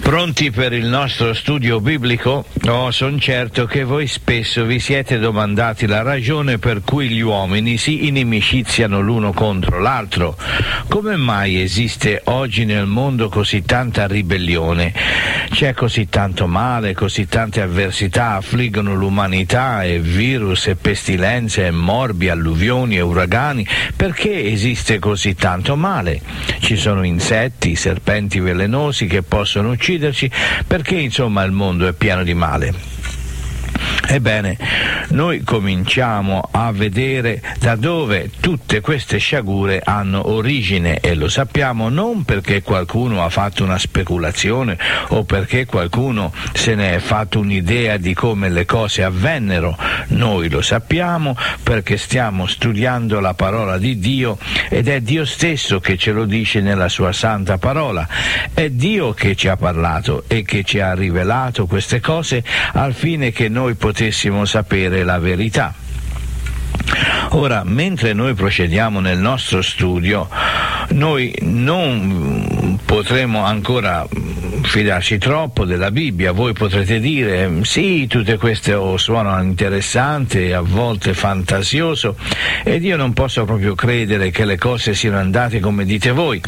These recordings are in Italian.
Pronti per il nostro studio biblico? Sono certo che voi spesso vi siete domandati la ragione per cui gli uomini si inimiciziano l'uno contro l'altro. Come mai esiste oggi nel mondo così tanta ribellione? C'è così tanto male, così tante avversità affliggono l'umanità, e virus e pestilenze e morbi, alluvioni e uragani. Perché esiste così tanto male? Ci sono insetti, serpenti velenosi che possono ucciderci, perché insomma il mondo è pieno di male. Ebbene, noi cominciamo a vedere da dove tutte queste sciagure hanno origine, e lo sappiamo non perché qualcuno ha fatto una speculazione o perché qualcuno se ne è fatto un'idea di come le cose avvennero. Noi lo sappiamo perché stiamo studiando la parola di Dio, ed è Dio stesso che ce lo dice nella sua santa parola. È Dio che ci ha parlato e che ci ha rivelato queste cose al fine che noi potessimo sapere la verità. Ora, mentre noi procediamo nel nostro studio, noi non potremo ancora fidarci troppo della Bibbia. Voi potrete dire, sì, tutte queste suonano interessanti, a volte fantasioso, ed io non posso proprio credere che le cose siano andate come dite voi.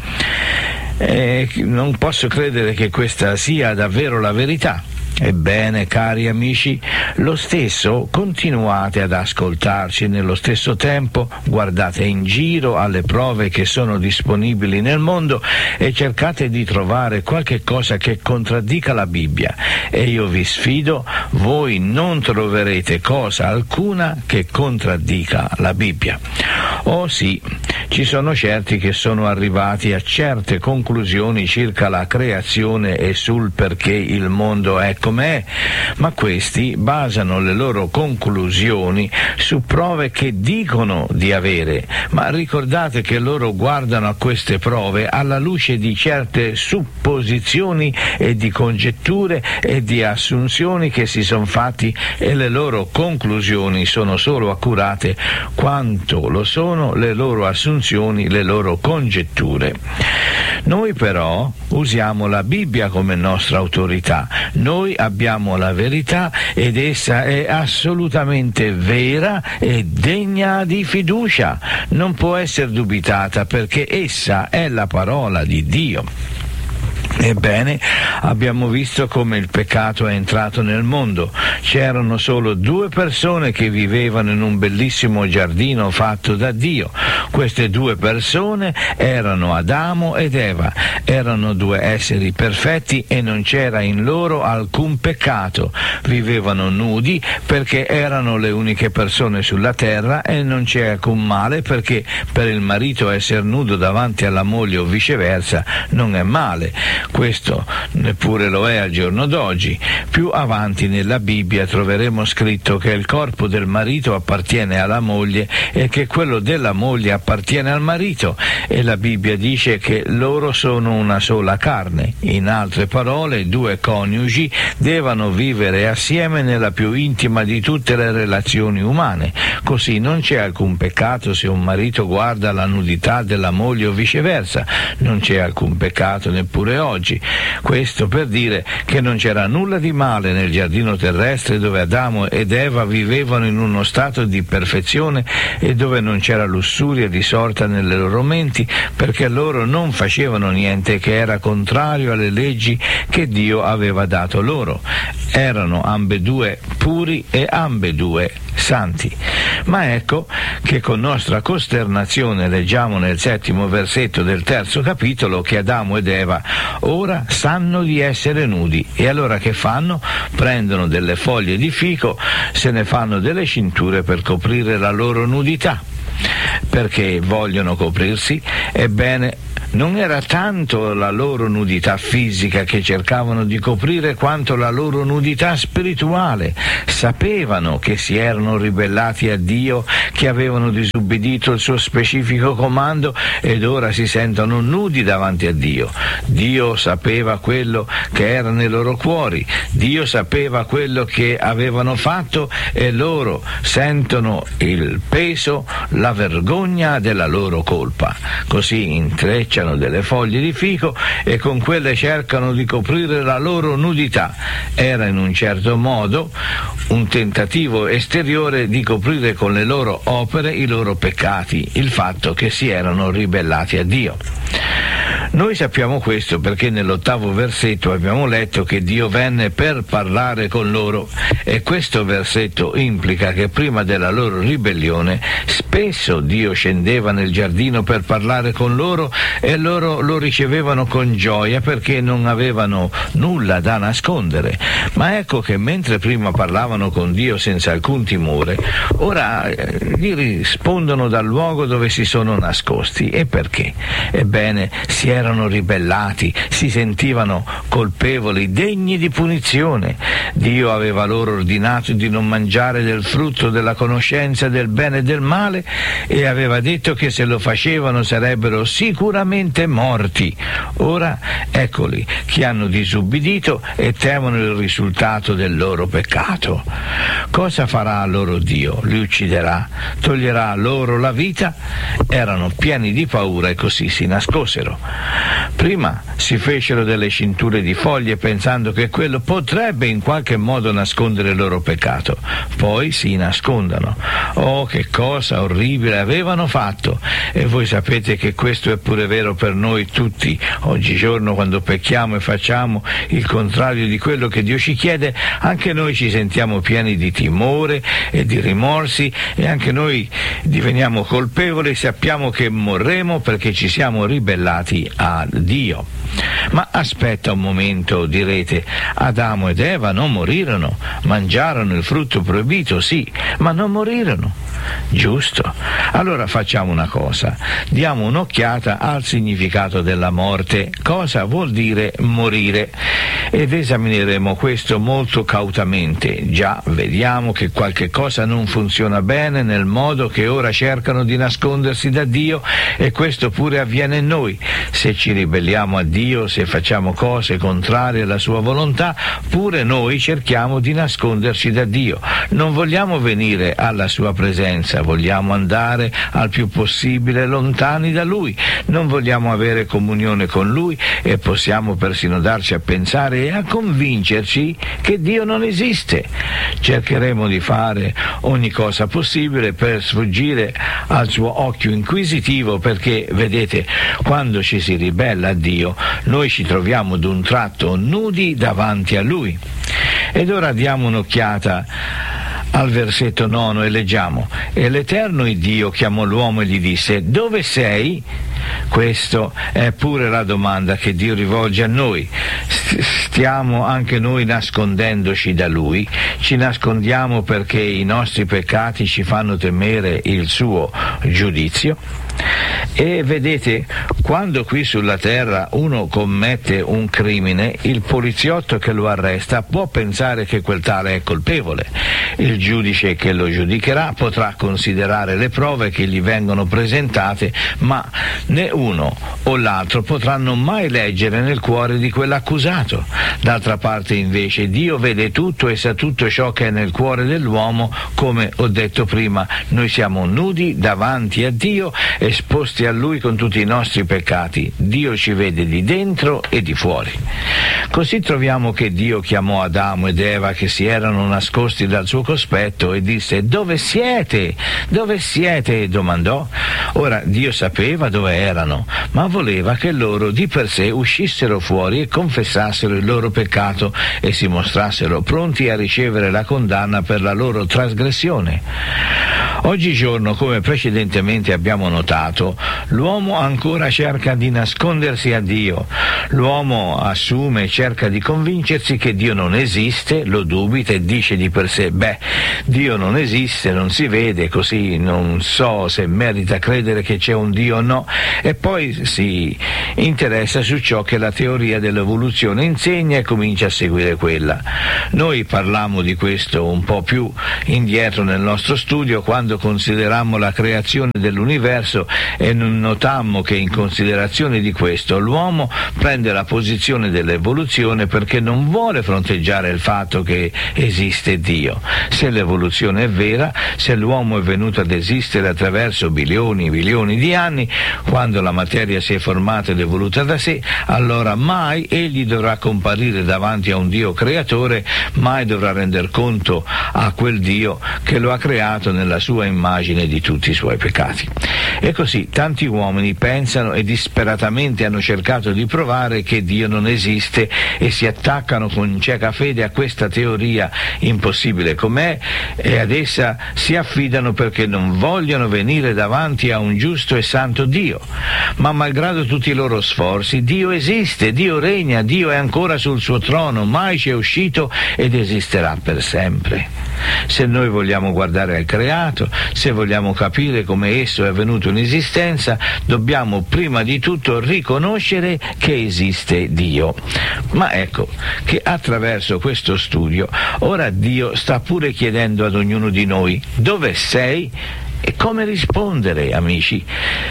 Non posso credere che questa sia davvero la verità. Ebbene, cari amici, lo stesso continuate ad ascoltarci, nello stesso tempo guardate in giro alle prove che sono disponibili nel mondo e cercate di trovare qualche cosa che contraddica la Bibbia, e io vi sfido, voi non troverete cosa alcuna che contraddica la Bibbia. Oh sì, ci sono certi che sono arrivati a certe conclusioni circa la creazione e sul perché il mondo è com'è, ma questi basano le loro conclusioni su prove che dicono di avere, ma ricordate che loro guardano a queste prove alla luce di certe supposizioni e di congetture e di assunzioni che si sono fatti, e le loro conclusioni sono solo accurate quanto lo sono le loro assunzioni, le loro congetture. Noi però usiamo la Bibbia come nostra autorità. Noi abbiamo la verità, ed essa è assolutamente vera e degna di fiducia. Non può essere dubitata perché essa è la parola di Dio. Ebbene, abbiamo visto come il peccato è entrato nel mondo. C'erano solo 2 persone che vivevano in un bellissimo giardino fatto da Dio. Queste 2 persone erano Adamo ed Eva. Erano 2 esseri perfetti e non c'era in loro alcun peccato. Vivevano nudi perché erano le uniche persone sulla terra, e non c'è alcun male perché per il marito essere nudo davanti alla moglie o viceversa non è male. Questo neppure lo è al giorno d'oggi. Più avanti nella Bibbia troveremo scritto che il corpo del marito appartiene alla moglie e che quello della moglie appartiene al marito, e la Bibbia dice che loro sono una sola carne. In altre parole, 2 coniugi devono vivere assieme nella più intima di tutte le relazioni umane. Così non c'è alcun peccato se un marito guarda la nudità della moglie o viceversa. Non c'è alcun peccato neppure oggi. Questo per dire che non c'era nulla di male nel giardino terrestre, dove Adamo ed Eva vivevano in uno stato di perfezione e dove non c'era lussuria di sorta nelle loro menti, perché loro non facevano niente che era contrario alle leggi che Dio aveva dato loro. Erano ambedue puri e ambedue santi. Ma ecco che con nostra costernazione leggiamo nel 7° versetto del 3° capitolo che Adamo ed Eva ora sanno di essere nudi, e allora che fanno? Prendono delle foglie di fico, se ne fanno delle cinture per coprire la loro nudità. Perché vogliono coprirsi? Ebbene, non era tanto la loro nudità fisica che cercavano di coprire quanto la loro nudità spirituale. Sapevano che si erano ribellati a Dio, che avevano disubbidito il suo specifico comando, ed ora si sentono nudi davanti a Dio. Dio sapeva quello che era nei loro cuori, Dio sapeva quello che avevano fatto, e loro sentono il peso, la vergogna della loro colpa. Così intreccia strisciano delle foglie di fico e con quelle cercano di coprire la loro nudità. Era in un certo modo un tentativo esteriore di coprire con le loro opere i loro peccati, il fatto che si erano ribellati a Dio. Noi sappiamo questo perché nell'8° versetto abbiamo letto che Dio venne per parlare con loro, e questo versetto implica che prima della loro ribellione spesso Dio scendeva nel giardino per parlare con loro e loro lo ricevevano con gioia perché non avevano nulla da nascondere. Ma ecco che mentre prima parlavano con Dio senza alcun timore, ora gli rispondono dal luogo dove si sono nascosti. E perché? Ebbene, si erano ribellati, si sentivano colpevoli, degni di punizione. Dio aveva loro ordinato di non mangiare del frutto della conoscenza del bene e del male e aveva detto che se lo facevano sarebbero sicuramente morti. Ora eccoli che hanno disubbidito e temono il risultato del loro peccato. Cosa farà loro Dio? Li ucciderà? Toglierà loro la vita? Erano pieni di paura e così si nascosero. Prima si fecero delle cinture di foglie pensando che quello potrebbe in qualche modo nascondere il loro peccato. Poi si nascondono. Oh, che cosa orribile avevano fatto! E voi sapete che questo è pure vero per noi tutti. Oggigiorno, quando pecchiamo e facciamo il contrario di quello che Dio ci chiede, anche noi ci sentiamo pieni di timore e di rimorsi, e anche noi diveniamo colpevoli e sappiamo che morremo perché ci siamo ribellati a Dio. Ma aspetta un momento, direte, Adamo ed Eva non morirono, mangiarono il frutto proibito, sì, ma non morirono. Giusto? Allora facciamo una cosa, diamo un'occhiata al significato della morte, cosa vuol dire morire, ed esamineremo questo molto cautamente. Già vediamo che qualche cosa non funziona bene nel modo che ora cercano di nascondersi da Dio, e questo pure avviene in noi. Se ci ribelliamo a Dio, se facciamo cose contrarie alla sua volontà, pure noi cerchiamo di nasconderci da Dio. Non vogliamo venire alla sua presenza, vogliamo andare al più possibile lontani da Lui, non vogliamo avere comunione con Lui e possiamo persino darci a pensare e a convincerci che Dio non esiste. Cercheremo di fare ogni cosa possibile per sfuggire al suo occhio inquisitivo, perché, vedete, quando ci si ribella a Dio, noi ci troviamo d'un tratto nudi davanti a Lui. Ed ora diamo un'occhiata al versetto 9 e leggiamo: e l'Eterno Dio chiamò l'uomo e gli disse: dove sei? Questa è pure la domanda che Dio rivolge a noi. Stiamo anche noi nascondendoci da Lui? Ci nascondiamo perché i nostri peccati ci fanno temere il suo giudizio? E vedete, quando qui sulla terra uno commette un crimine, il poliziotto che lo arresta può pensare che quel tale è colpevole. Il giudice che lo giudicherà potrà considerare le prove che gli vengono presentate, ma né uno o l'altro potranno mai leggere nel cuore di quell'accusato. D'altra parte, invece, Dio vede tutto e sa tutto ciò che è nel cuore dell'uomo. Come ho detto prima, noi siamo nudi davanti a Dio, esposti a Lui con tutti i nostri peccati. Dio ci vede di dentro e di fuori. Così troviamo che Dio chiamò Adamo ed Eva, che si erano nascosti dal suo cospetto, e disse: dove siete? Dove siete? domandò. Ora Dio sapeva dove erano, ma voleva che loro di per sé uscissero fuori e confessassero il loro peccato e si mostrassero pronti a ricevere la condanna per la loro trasgressione. Oggigiorno, come precedentemente abbiamo notato, l'uomo ancora cerca di nascondersi a Dio. L'uomo assume e cerca di convincersi che Dio non esiste, lo dubita e dice di per sé: Dio non esiste, non si vede, così non so se merita credere che c'è un Dio o no, e poi si interessa su ciò che la teoria dell'evoluzione insegna e comincia a seguire quella. Noi parlammo di questo un po' più indietro nel nostro studio, quando considerammo la creazione dell'universo e notammo che in considerazione di questo l'uomo prende la posizione dell'evoluzione perché non vuole fronteggiare il fatto che esiste Dio. Se l'evoluzione è vera, se l'uomo è venuto ad esistere attraverso bilioni di anni, quando la materia si è formata ed evoluta da sé, allora mai egli dovrà comparire davanti a un Dio creatore, mai dovrà render conto a quel Dio che lo ha creato nella sua immagine di tutti i suoi peccati. E così tanti uomini pensano e disperatamente hanno cercato di provare che Dio non esiste e si attaccano con cieca fede a questa teoria impossibile com'è e ad essa si affidano perché non vogliono venire davanti a un giusto e santo Dio. Ma malgrado tutti i loro sforzi, Dio esiste, Dio regna, Dio è ancora sul suo trono, mai ci è uscito ed esisterà per sempre. Se noi vogliamo guardare al creato, se vogliamo capire come esso è venuto in esistenza, dobbiamo prima di tutto riconoscere che esiste Dio. Ma ecco che attraverso questo studio ora Dio sta pure chiedendo ad ognuno di noi: dove sei? E come rispondere, amici?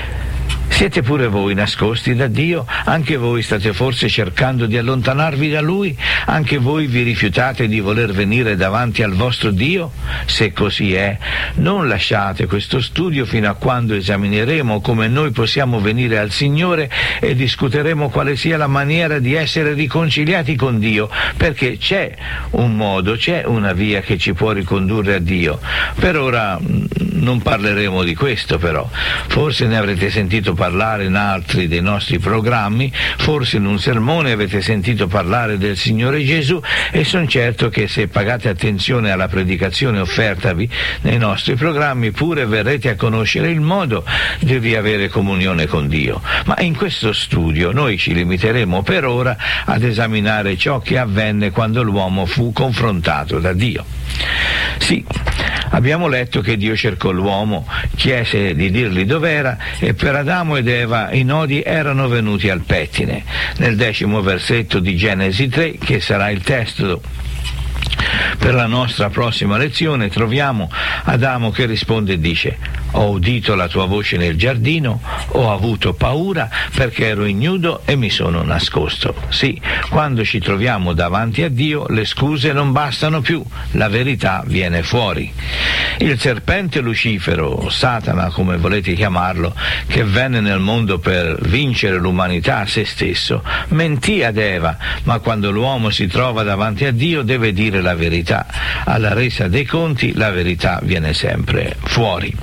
Siete pure voi nascosti da Dio? Anche voi state forse cercando di allontanarvi da Lui? Anche voi vi rifiutate di voler venire davanti al vostro Dio? Se così è, non lasciate questo studio fino a quando esamineremo come noi possiamo venire al Signore e discuteremo quale sia la maniera di essere riconciliati con Dio, perché c'è un modo, c'è una via che ci può ricondurre a Dio. Per ora non parleremo di questo, però. Forse ne avrete sentito parlare in altri dei nostri programmi, forse in un sermone avete sentito parlare del Signore Gesù, e sono certo che se pagate attenzione alla predicazione offertavi nei nostri programmi pure verrete a conoscere il modo di riavere comunione con Dio. Ma in questo studio noi ci limiteremo per ora ad esaminare ciò che avvenne quando l'uomo fu confrontato da Dio. Sì, abbiamo letto che Dio cercò l'uomo, chiese di dirgli dov'era, e per Adamo ed Eva i nodi erano venuti al pettine. Nel 10° versetto di Genesi 3, che sarà il testo per la nostra prossima lezione, troviamo Adamo che risponde e dice: ho udito la tua voce nel giardino, ho avuto paura perché ero ignudo e mi sono nascosto. Sì, quando ci troviamo davanti a Dio le scuse non bastano più, la verità viene fuori. Il serpente Lucifero, Satana come volete chiamarlo, che venne nel mondo per vincere l'umanità a se stesso, mentì ad Eva, ma quando l'uomo si trova davanti a Dio deve dire la verità. Alla resa dei conti la verità viene sempre fuori.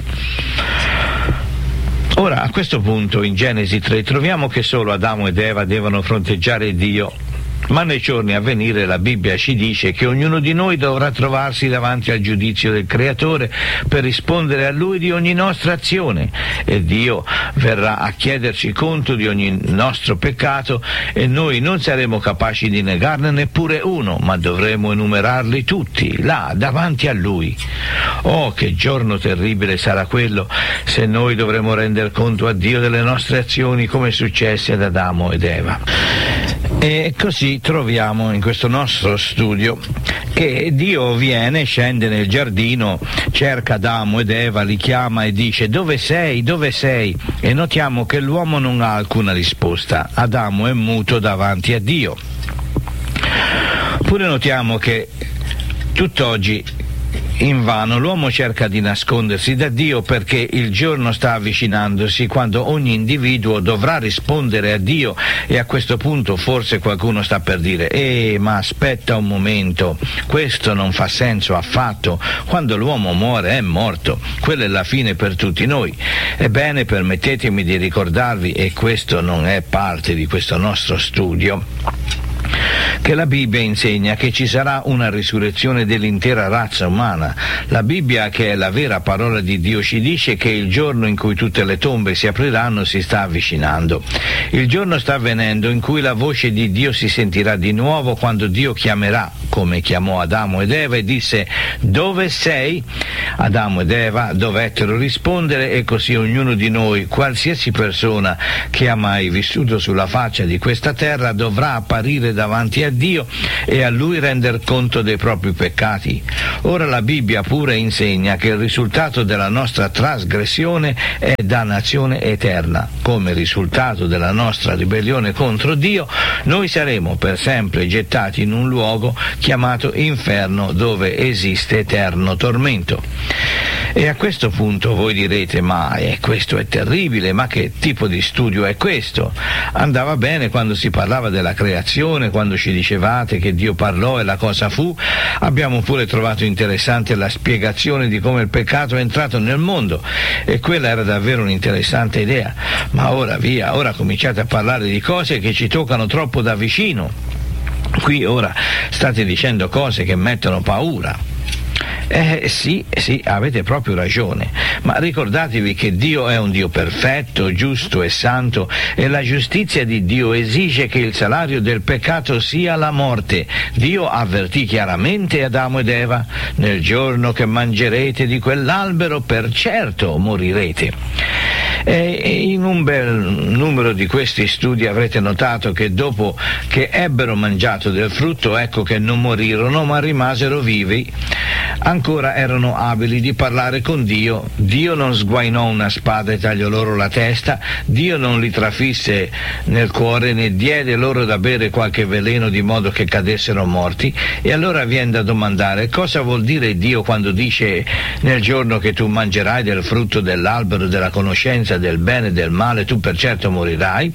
Ora, a questo punto in Genesi 3 troviamo che solo Adamo ed Eva devono fronteggiare Dio, ma nei giorni a venire la Bibbia ci dice che ognuno di noi dovrà trovarsi davanti al giudizio del Creatore per rispondere a Lui di ogni nostra azione, e Dio verrà a chiederci conto di ogni nostro peccato e noi non saremo capaci di negarne neppure uno, ma dovremo enumerarli tutti là davanti a Lui. Oh, che giorno terribile sarà quello se noi dovremo rendere conto a Dio delle nostre azioni, come successe ad Adamo ed Eva. E così troviamo in questo nostro studio che Dio viene, scende nel giardino, cerca Adamo ed Eva, li chiama e dice: dove sei, dove sei? E notiamo che l'uomo non ha alcuna risposta. Adamo è muto davanti a Dio. Pure notiamo che tutt'oggi invano l'uomo cerca di nascondersi da Dio, perché il giorno sta avvicinandosi quando ogni individuo dovrà rispondere a Dio, e a questo punto forse qualcuno sta per dire: ma aspetta un momento, questo non fa senso affatto, quando l'uomo muore è morto, quella è la fine per tutti noi. Ebbene, permettetemi di ricordarvi, e questo non è parte di questo nostro studio, che la Bibbia insegna che ci sarà una risurrezione dell'intera razza umana. La Bibbia, che è la vera parola di Dio, ci dice che il giorno in cui tutte le tombe si apriranno si sta avvicinando. Il giorno sta avvenendo in cui la voce di Dio si sentirà di nuovo quando Dio chiamerà, come chiamò Adamo ed Eva e disse: dove sei? Adamo ed Eva dovettero rispondere, e così ognuno di noi, qualsiasi persona che ha mai vissuto sulla faccia di questa terra, dovrà apparire davanti a a Dio e a Lui render conto dei propri peccati. Ora la Bibbia pure insegna che il risultato della nostra trasgressione è dannazione eterna. Come risultato della nostra ribellione contro Dio, noi saremo per sempre gettati in un luogo chiamato inferno, dove esiste eterno tormento. E a questo punto voi direte: ma questo è terribile, ma che tipo di studio è questo? Andava bene quando si parlava della creazione, quando ci dicevate che Dio parlò e la cosa fu. Abbiamo pure trovato interessante la spiegazione di come il peccato è entrato nel mondo, e quella era davvero un'interessante idea. Ma ora via, ora cominciate a parlare di cose che ci toccano troppo da vicino. Qui ora state dicendo cose che mettono paura. Sì, avete proprio ragione, ma ricordatevi che Dio è un Dio perfetto, giusto e santo, e la giustizia di Dio esige che il salario del peccato sia la morte. Dio avvertì chiaramente Adamo ed Eva: nel giorno che mangerete di quell'albero per certo morirete. E in un bel numero di questi studi avrete notato che dopo che ebbero mangiato del frutto, ecco che non morirono ma rimasero vivi. Ancora erano abili di parlare con Dio. Dio non sguainò una spada e tagliò loro la testa. Dio non li trafisse nel cuore né diede loro da bere qualche veleno di modo che cadessero morti. E allora viene da domandare: cosa vuol dire Dio quando dice: nel giorno che tu mangerai del frutto dell'albero della conoscenza del bene e del male tu per certo morirai?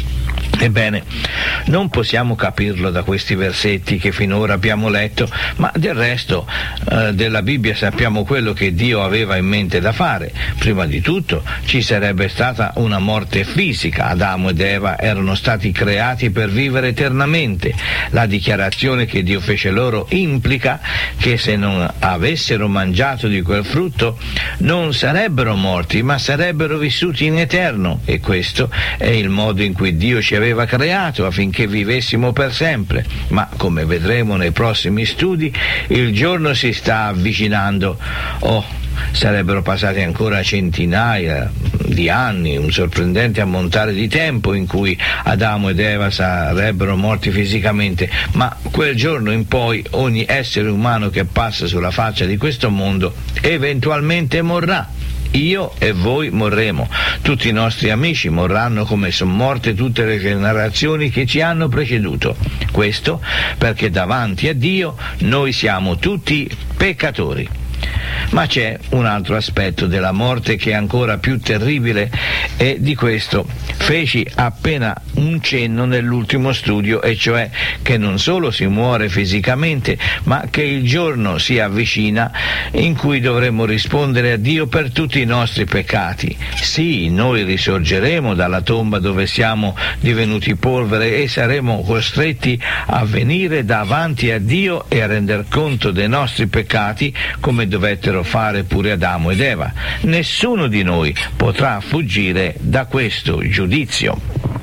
Ebbene, non possiamo capirlo da questi versetti che finora abbiamo letto, ma del resto della Bibbia sappiamo quello che Dio aveva in mente da fare. Prima di tutto ci sarebbe stata una morte fisica. Adamo ed Eva erano stati creati per vivere eternamente. La dichiarazione che Dio fece loro implica che se non avessero mangiato di quel frutto non sarebbero morti, ma sarebbero vissuti in eterno, e questo è il modo in cui Dio ci aveva creato, affinché vivessimo per sempre. Ma come vedremo nei prossimi studi, il giorno si sta avvicinando. Sarebbero passati ancora centinaia di anni, un sorprendente ammontare di tempo in cui Adamo ed Eva sarebbero morti fisicamente, ma quel giorno in poi ogni essere umano che passa sulla faccia di questo mondo eventualmente morrà. Io e voi morremo, tutti i nostri amici morranno come sono morte tutte le generazioni che ci hanno preceduto. Questo perché davanti a Dio noi siamo tutti peccatori. Ma c'è un altro aspetto della morte che è ancora più terribile, e di questo feci appena un cenno nell'ultimo studio, e cioè che non solo si muore fisicamente, ma che il giorno si avvicina in cui dovremo rispondere a Dio per tutti i nostri peccati. Sì, noi risorgeremo dalla tomba dove siamo divenuti polvere e saremo costretti a venire davanti a Dio e a render conto dei nostri peccati, come dovettero fare pure Adamo ed Eva. Nessuno di noi potrà fuggire da questo giudizio.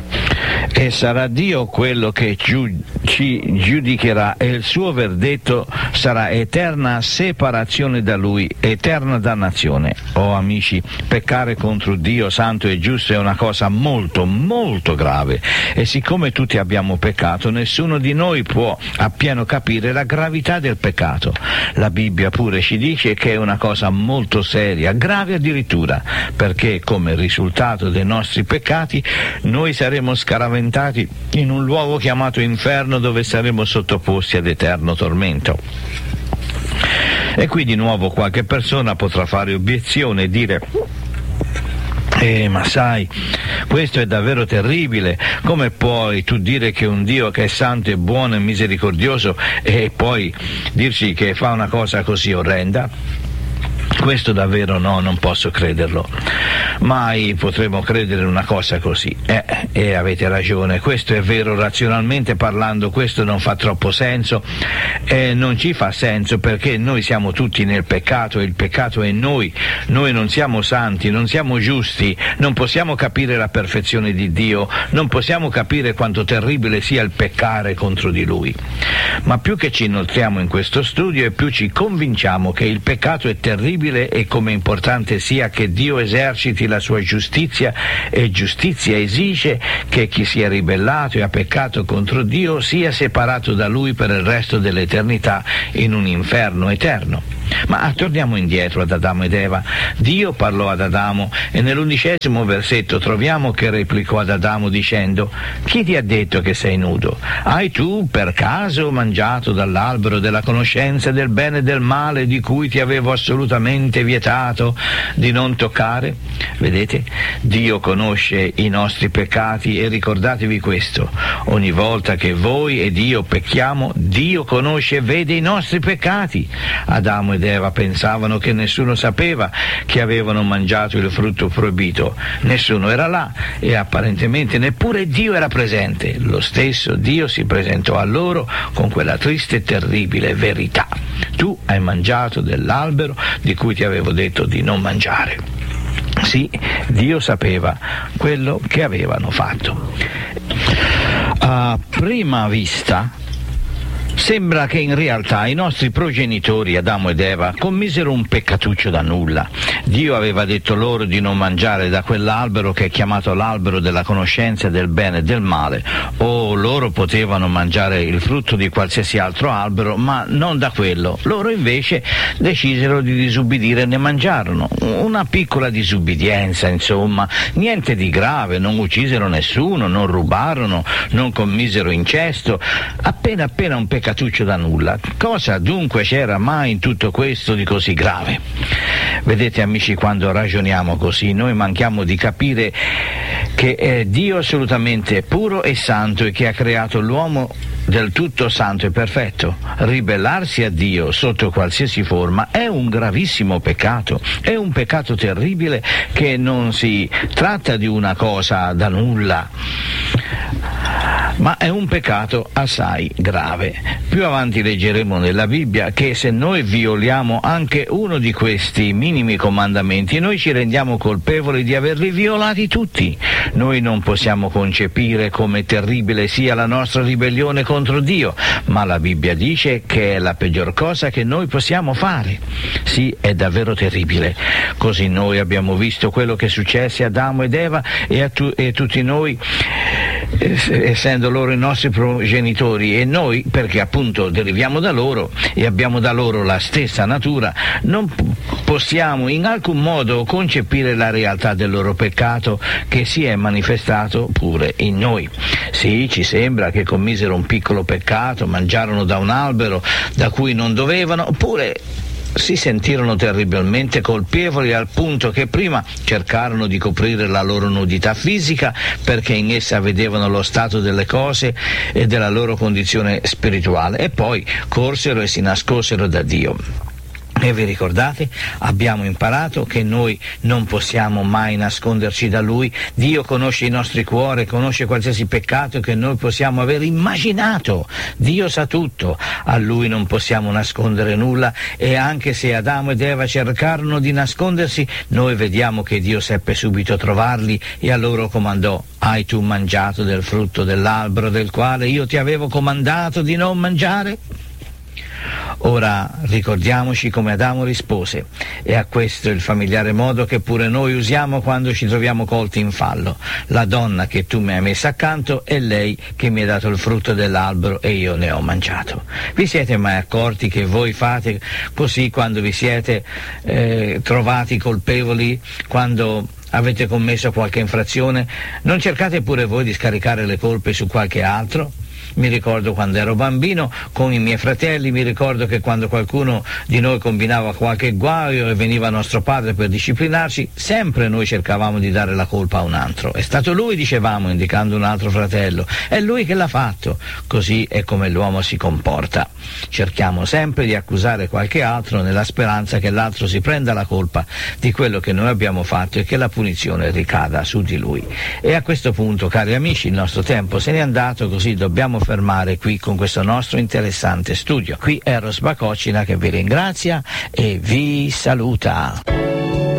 E sarà Dio quello che ci giudicherà, e il suo verdetto sarà eterna separazione da Lui, eterna dannazione. Amici, peccare contro Dio santo e giusto è una cosa molto, molto grave, e siccome tutti abbiamo peccato, nessuno di noi può appieno capire la gravità del peccato. La Bibbia pure ci dice che è una cosa molto seria, grave addirittura, perché come risultato dei nostri peccati noi saremo scaraventati in un luogo chiamato inferno, dove saremo sottoposti ad eterno tormento. E qui di nuovo qualche persona potrà fare obiezione e dire: ma sai, questo è davvero terribile. Come puoi tu dire che un Dio che è santo e buono e misericordioso e poi dirci che fa una cosa così orrenda? Questo davvero no, non posso crederlo. Mai potremo credere in una cosa così. E avete ragione, questo è vero razionalmente parlando, questo non fa troppo senso, non ci fa senso, perché noi siamo tutti nel peccato e il peccato è in noi. Noi non siamo santi, non siamo giusti, non possiamo capire la perfezione di Dio, non possiamo capire quanto terribile sia il peccare contro di Lui. Ma più che ci inoltriamo in questo studio e più ci convinciamo che il peccato è terribile terribile e come importante sia che Dio eserciti la sua giustizia, e giustizia esige che chi si è ribellato e ha peccato contro Dio sia separato da Lui per il resto dell'eternità in un inferno eterno. Ma torniamo indietro ad Adamo ed Eva. Dio parlò ad Adamo e nell'11° versetto troviamo che replicò ad Adamo dicendo: chi ti ha detto che sei nudo? Hai tu per caso mangiato dall'albero della conoscenza del bene e del male di cui ti avevo assolutamente vietato di non toccare? Vedete? Dio conosce i nostri peccati, e ricordatevi questo: ogni volta che voi ed io pecchiamo, Dio conosce e vede i nostri peccati. Adamo ed Eva pensavano che nessuno sapeva che avevano mangiato il frutto proibito. Nessuno era là e apparentemente neppure Dio era presente. Lo stesso Dio si presentò a loro con quella triste e terribile verità: tu hai mangiato dell'albero di cui ti avevo detto di non mangiare. Sì, Dio sapeva quello che avevano fatto. A prima vista sembra che in realtà i nostri progenitori Adamo ed Eva commisero un peccatuccio da nulla. Dio aveva detto loro di non mangiare da quell'albero che è chiamato l'albero della conoscenza del bene e del male, o loro potevano mangiare il frutto di qualsiasi altro albero, ma non da quello. Loro invece decisero di disubbidire e ne mangiarono. Una piccola disubbidienza, insomma, niente di grave, non uccisero nessuno, non rubarono, non commisero incesto, appena un peccatuccio da nulla. Cosa dunque c'era mai in tutto questo di così grave? Vedete amici, quando ragioniamo così noi manchiamo di capire che è Dio assolutamente puro e santo e che ha creato l'uomo del tutto santo e perfetto. Ribellarsi a Dio sotto qualsiasi forma è un gravissimo peccato, è un peccato terribile, che non si tratta di una cosa da nulla, ma è un peccato assai grave. Più avanti leggeremo nella Bibbia che se noi violiamo anche uno di questi minimi comandamenti, noi ci rendiamo colpevoli di averli violati tutti. Noi non possiamo concepire come terribile sia la nostra ribellione contro Dio, ma la Bibbia dice che è la peggior cosa che noi possiamo fare. Sì, è davvero terribile. Così noi abbiamo visto quello che successe a Adamo ed Eva e tutti noi, essendo loro i nostri progenitori, e noi, perché appunto deriviamo da loro e abbiamo da loro la stessa natura, non possiamo in alcun modo concepire la realtà del loro peccato che si è manifestato pure in noi. Sì, ci sembra che commisero un piccolo peccato, mangiarono da un albero da cui non dovevano, oppure si sentirono terribilmente colpevoli al punto che prima cercarono di coprire la loro nudità fisica perché in essa vedevano lo stato delle cose e della loro condizione spirituale, e poi corsero e si nascosero da Dio. E vi ricordate? Abbiamo imparato che noi non possiamo mai nasconderci da Lui. Dio conosce i nostri cuori, conosce qualsiasi peccato che noi possiamo aver immaginato. Dio sa tutto, a Lui non possiamo nascondere nulla, e anche se Adamo ed Eva cercarono di nascondersi, noi vediamo che Dio seppe subito trovarli e a loro comandò: hai tu mangiato del frutto dell'albero del quale io ti avevo comandato di non mangiare? Ora ricordiamoci come Adamo rispose, e a questo il familiare modo che pure noi usiamo quando ci troviamo colti in fallo: la donna che tu mi hai messa accanto è lei che mi ha dato il frutto dell'albero e io ne ho mangiato. Vi siete mai accorti che voi fate così quando vi siete trovati colpevoli, quando avete commesso qualche infrazione? Non cercate pure voi di scaricare le colpe su qualche altro? Mi ricordo quando ero bambino con i miei fratelli, mi ricordo che quando qualcuno di noi combinava qualche guaio e veniva nostro padre per disciplinarci, sempre noi cercavamo di dare la colpa a un altro. È stato lui, dicevamo, indicando un altro fratello, è lui che l'ha fatto. Così è come l'uomo si comporta. Cerchiamo sempre di accusare qualche altro nella speranza che l'altro si prenda la colpa di quello che noi abbiamo fatto e che la punizione ricada su di lui. E a questo punto, cari amici, il nostro tempo se n'è andato, così dobbiamo fermare qui con questo nostro interessante studio. Qui è Eros Bacocina che vi ringrazia e vi saluta.